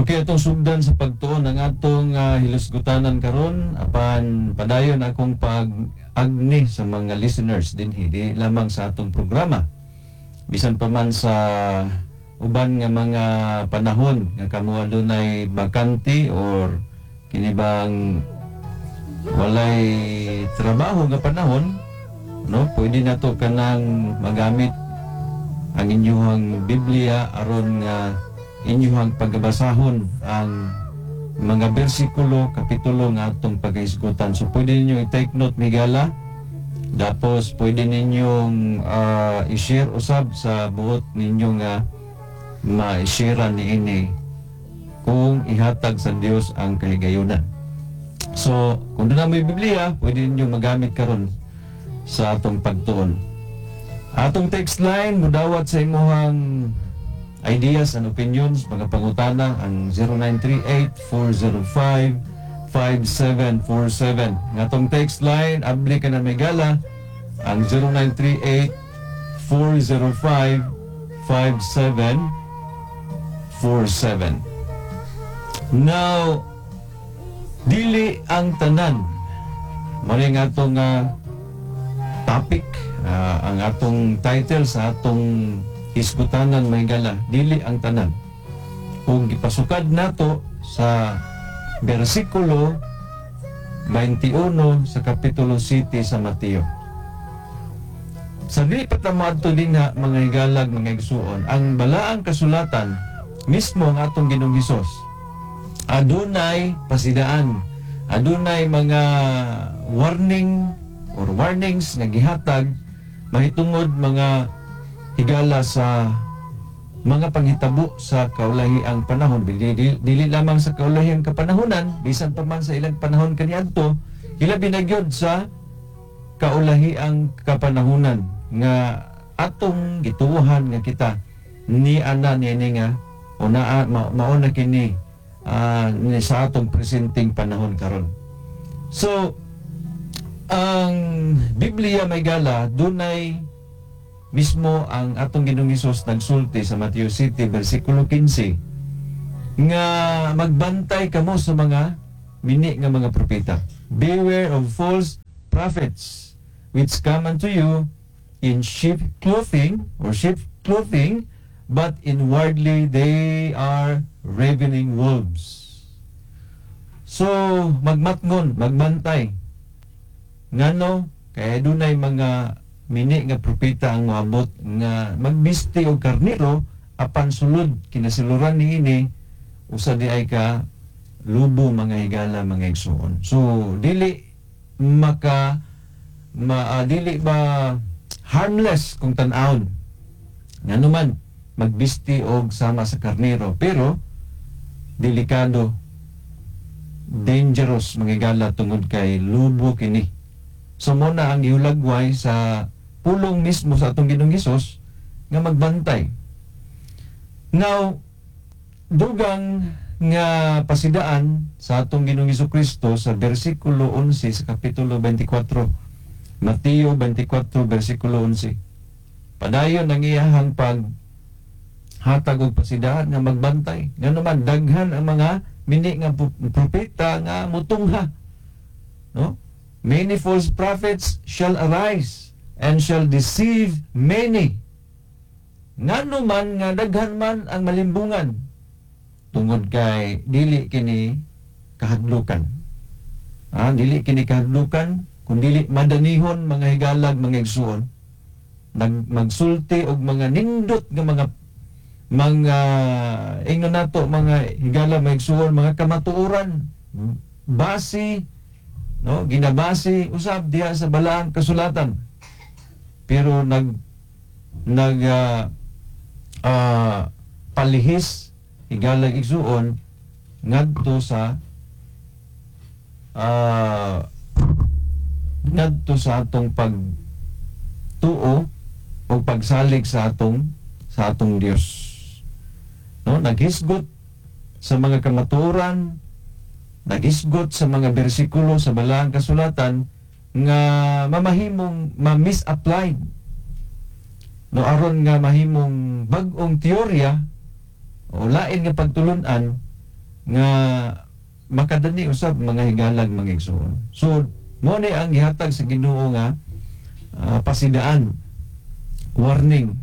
Okay, atong sugdan sa pagtuon ang atong hilusgutanan karon apan padayon akong pag-agni sa mga listeners din hindi lamang sa atong programa. Bisan pa man sa uban nga mga panahon nga kamo adunay bakante or kini bang walay trabaho nga panahon, no? Pwede na to kanang magamit ang inyong Biblia aron nga inyong pagbasahon ang mga bersikulo, kapitulo nga atong pagkaisgutan. So pwede ninyo i-take note migala, tapos pwede ninyong i-share usab sa buot ninyo nga ma-share ni ini kung ihatag sa Dios ang kahigayunan. So kung doon na may Biblia, pwede ninyo magamit karon sa atong pagtuon. Atong text line mudawat sa imuhang ideas and opinions, mga pangutana ang 0938-405-5747. Ngatong text line, abli ka na may gala, ang 0938-405-5747. Now, dili ang tanan. Mali nga itong topic, ang atong title sa atong isgutanan may gala, dili ang tanan. Kung ipasukad nato sa bersikulo 21 sa kapitulo 7 sa Mateo. Sa di patamadto din nga mga higalag, mga igsuon, ang balaang kasulatan mismo ang atong Ginoong Hesus adunay pasidaan, adunay mga warning or warnings nga gihatag mahitungod mga higala sa mga panghitabo sa kaulahiang panahon. Dili lamang sa kaulahiang kapanahonan, bisan pa man sa ilang panahon kaniadto, hilabi na gyud sa kaulahiang kapanahonan nga atong gituohan nga kita ni ana niini nga o mauna kini sa atong presenting panahon karon. So ang Biblia may gala dunay mismo ang atong Ginoong Hesus nagsulti sa Mateo City versikulo 15 nga magbantay kamo sa mga mini nga mga propeta. Beware of false prophets which come unto you in sheep clothing, but inwardly they are ravening wolves. So magmatngon, magbantay ngano kaya dunay mga mini nga propeta ang moabot nga magbisti og karniro apan sulod kinasiluran niini usa di ay ka lubo mga higala, mga igsuon. So dili dili ba harmless kung tan-awon ngano man magbisti og sama sa karniro, pero delikado, dangerous mga higala tungod kay lubo kini. So muna ang iulagway sa pulong mismo sa atong Ginoong Hesus nga magbantay. Now, dugang nga pasidaan sa atong Ginoong Hesukristo sa bersikulo 11 sa kapitulo 24, Mateo 24 bersikulo 11. Padayon ang iyahang paghatag og pasidaan nga magbantay. Ngano man daghan ang mga mini nga propeta nga mutungha, no? Many false prophets shall arise and shall deceive many. Ngano man nga daghan man ang malimbungan tungod kay dili kini kahadlukan. Dili kini kahadlukan kundi madanihon mga higalag, mga igsuon. Magsulti og mga nindot nga mga ingnon nato mga higala, mga igsuon, mga kamatuoran, basi, no, ginabasi usab diha sa balaang kasulatan, pero palihis higalag igsuon ngadto sa atong pagtuo o pagsalig sa atong Dios, no? Naghisgot sa mga kamatuoran, nagisgot sa mga bersikulo sa balaang kasulatan nga mamahimong ma-misapplied, no, aron nga mahimong bag-ong teorya o lain nga pagtulunan nga makadani usab mga higalag mga igsoon. So mo ni ang gihatag sa Ginoo nga pasidaan, warning.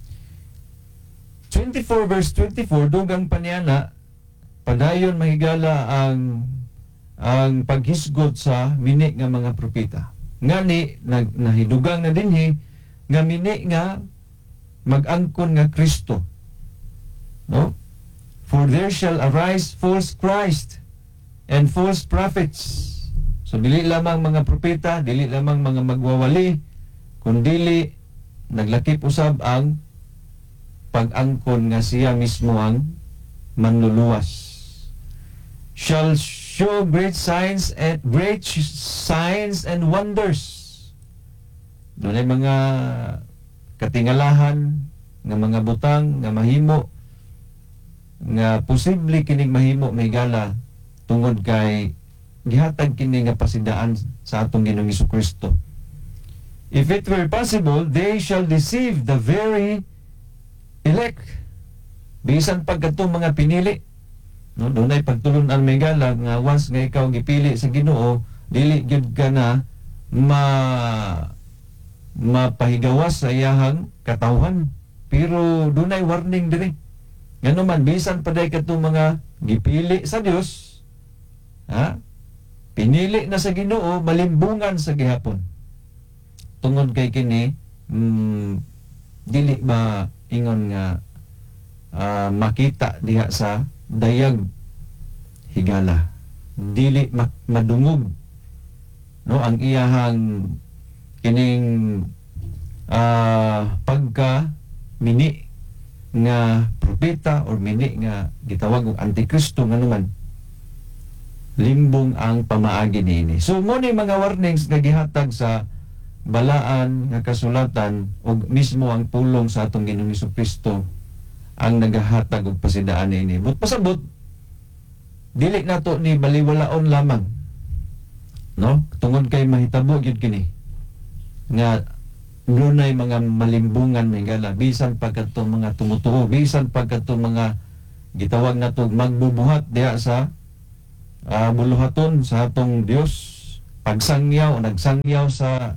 24 verse 24, dugang paniana, padayon mahigala ang paghisgot sa mini nga mga propeta. Ngani nahidugang na dinhi nga mini nga mag-angkon nga Kristo. No? For there shall arise false Christ and false prophets. So dili lamang mga propeta, dili lamang mga magwawali, kundili naglakip usab ang pag-angkon nga siya mismo ang manluluwas. Shall show great signs and wonders. Doon ay mga katingalahan nga mga butang nga mahimo nga posible kining mahimo mahigala tungod kay gihatag kini nga pasidaan sa atong Ginoong Jesucristo. If it were possible, they shall deceive the very elect. Bisan pagkatong mga pinili. No, doon ay pagtulunan may gala nga once nga ikaw gipili sa Ginoo, dili gyud ka na mapahigawas sa iyahang katawhan. Pero doon ay warning diri. Ngano man bisan paday katong mga gipili sa Dios, pinili na sa Ginoo, malimbungan sa gihapon. Tungod kay kini dili ba ingon nga makita diha sa dayag higala, dili madungog no ang iyahang kining pagka mini nga propeta or mini nga gitawag og antikristo nga naman limbong ang pamaagi niini. So mo ni mga warnings nga gihatag sa balaan nga kasulatan o mismo ang pulong sa atong Ginoong Jesucristo ang nagahatag og pasidaan niini. But pasabot dili nato ni baliwalaon lamang, no? Tungod kay mahitabo gyud kini nga dunay mga malimbungan mahigala bisan pagkatong mga tumutuo, bisan pagkatong mga gitawag nato magbubuhat diha sa buluhaton sa atong Dios, pagsangyaw o nagsangyaw sa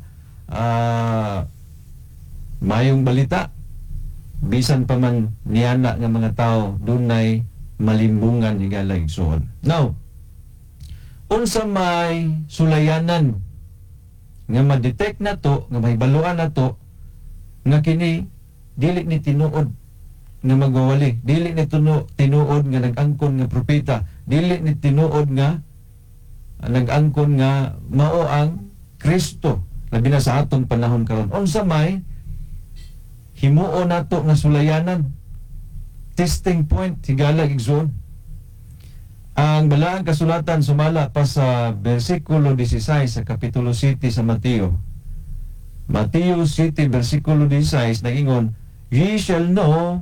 mayong balita, bisan pa man niyana nga mga tao dunay malimbungan higala igsoon. Now, unsa may sulayanan nga ma-detect nato, nga mahibaluan nato nga kini dili ni tinuod nga magwawali, dili ni tinuod nga nag-angkon nga propeta, dili ni tinuod nga nag-angkon nga mao ang Kristo labi na sa atong panahon karon. Unsa may himuo nato nga sulayanan, testing point higala igsoon. Ang balaang kasulatan sumala pa sa versikulo 16 sa kapitulo 7 sa Mateo. Mateo 7 versikulo 16 naingon, ye shall know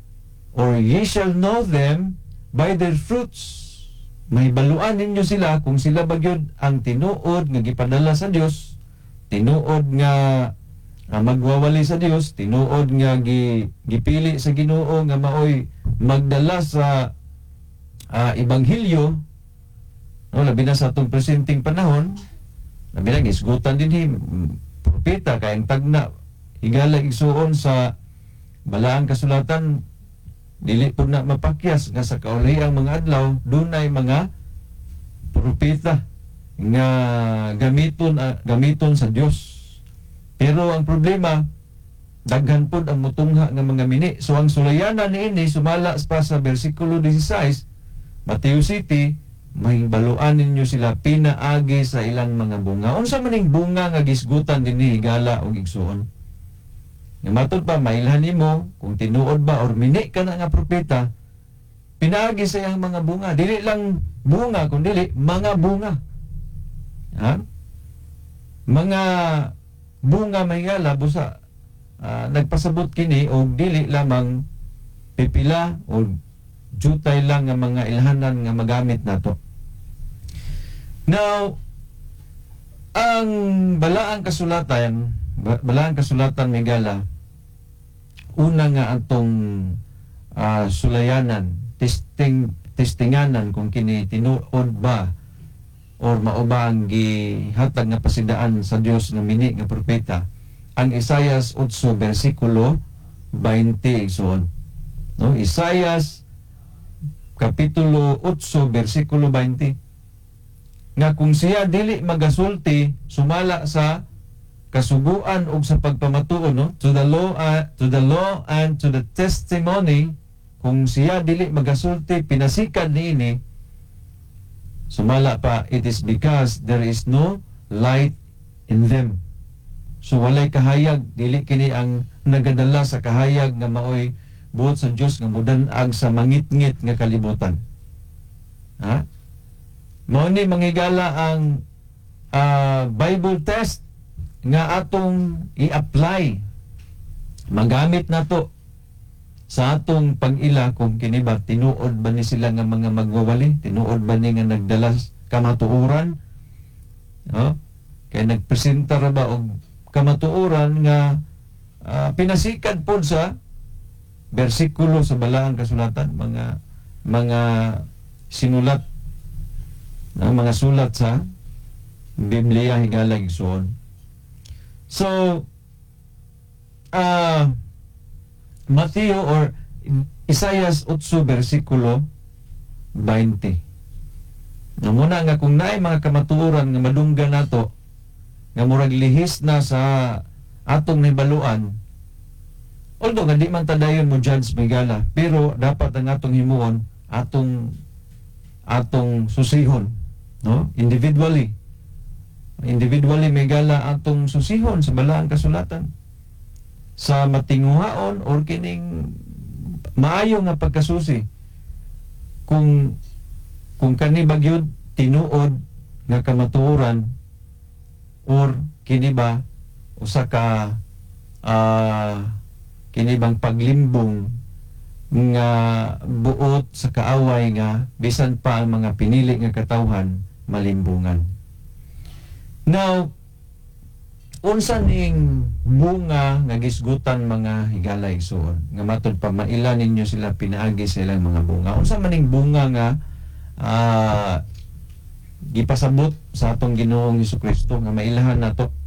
them by their fruits. Mahibaluan ninyo sila kung sila bagyod ang tinuod nga gipadala sa Dios, tinuod nga magwawali sa Dios, tinuod nga gipili sa Ginoo nga maoy magdala sa ebanghelyo, no, labi na sa atong presenting panahon, labi na gisgutan din propeta kay ang tagna higala igsuon sa balaang kasulatan dili pud na mapakyas nga sa kaulihang mga adlaw dunay mga propeta nga gamiton sa Dios. Pero ang problema, daghan pud ang mutungha nga mga mini. So ang sulayanan niini sumala pa sa bersikulo 16 Mateo City, may baluan ninyo sila pinaagi sa ilang mga bunga. Unsa maning bunga nga gisgutan dinhi higala og igsuon? Nga matod pa mailhan nimo kung tinuod ba or mini ka na nga propeta, pinaagi sa iyang mga bunga. Dili lang bunga kundi mga bunga. Mga bunga mahigala busa nagpasabot kini og dili lamang pipila o jutay lang nga mga ilhanan nga magamit nato. Now, ang balaang kasulatan migala, una nga atong sulayanan, testing testinganan kung kini tinuod ba or mao ba ang gihatag nga pasidaan sa Dios nga mini nga propeta, ang Isaias 8 bersikulo 20 igsoon. No, Isaias kapitulo 8 bersikulo 20, nga kung siya dili magasulti sumala sa kasuguan ug sa pagpamatuon, no, to the law and to the testimony, kung siya dili magasulti pinasikan niini, sumala pa, it is because there is no light in them. So walay kahayag, dili kini ang nagadala sa kahayag nga maoy buot sa Dios nga mudan-ag sa mangit-ngit nga kalibutan. Ha? Mao ni manghigala ang Bible test nga atong i-apply, magamit nato sa atong pag-ila kung kini ba tinuod ba ni sila nga mga magwawali, tinuod ba ni nga nagdala kamatuoran, kay nagpresenta ra ba og kamatuoran nga pinasikan pod sa bersikulo sa balaang kasulatan, mga sinulat ng mga sulat sa Biblia higala igsoon. So Mateo or Isaias 8 bersikulo 20. Nga muna nga kung naay mga kamatuoran nga madunggan nato nga murag lihis na sa atong nibaluan, although nga di man tadayon mo judge migala, pero dapat ang atong himuon atong susihon, no, individually migala atong susihon sa balaang kasulatan sa matinguhaon or kining maayo nga pagkasusi kung kani bagyod tinuod nga kamatuoran or kini ba usa ka kini bang paglimbong nga buot sa kaaway nga bisan pa ang mga pinili nga katawhan malimbungan. Now, unsa ning bunga nga gisgutan mga higala igsoon nga matud pa maila ninyo sila pinaagi sa ilang mga bunga? Unsa man ning bunga nga gipasabot sa atong Ginoong Hesukristo nga mailahan nato